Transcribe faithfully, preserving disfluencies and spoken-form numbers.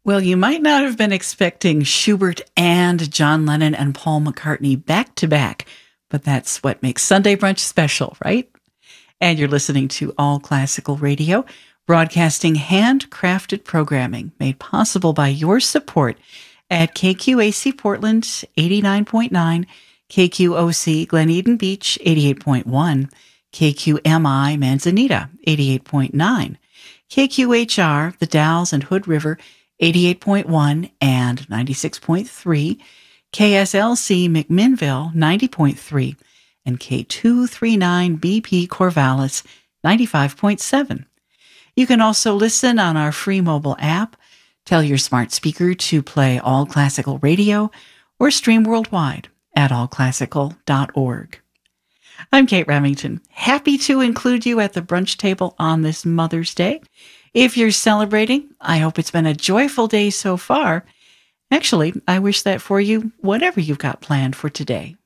Well, you might not have been expecting Schubert and John Lennon and Paul McCartney back to back, but that's what makes Sunday Brunch special, right? And you're listening to All Classical Radio, broadcasting handcrafted programming made possible by your support at K Q A C Portland eighty-nine point nine, K Q O C Glen Eden Beach eighty-eight point one, K Q M I Manzanita eighty-eight point nine, K Q H R The Dalles and Hood River eighty-eight point one and ninety-six point three, K S L C McMinnville ninety point three, and K two thirty-nine B P Corvallis ninety-five point seven. You can also listen on our free mobile app, tell your smart speaker to play All Classical Radio, or stream worldwide at all classical dot org. I'm Kate Remington, happy to include you at the brunch table on this Mother's Day. If you're celebrating, I hope it's been a joyful day so far. Actually, I wish that for you, whatever you've got planned for today.